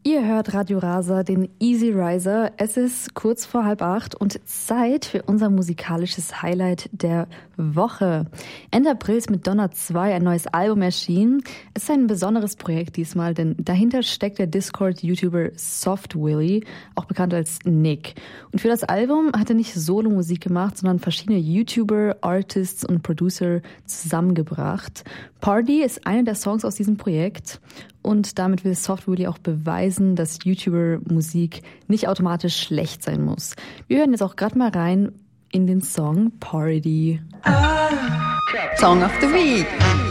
Ihr hört Radio Rasa, den Easy Riser. Es ist kurz vor 7:30 und Zeit für unser musikalisches Highlight der Woche. Ende April ist mit Donner 2 ein neues Album erschienen. Es ist ein besonderes Projekt diesmal, denn dahinter steckt der Discord-YouTuber Soft Willy, auch bekannt als Nick. Und für das Album hat er nicht Solo-Musik gemacht, sondern verschiedene YouTuber, Artists und Producer zusammengebracht. Party ist einer der Songs aus diesem Projekt. Und damit will Soft Willy auch beweisen, dass YouTuber-Musik nicht automatisch schlecht sein muss. Wir hören jetzt auch gerade mal rein in den Song Party. Song of the Week.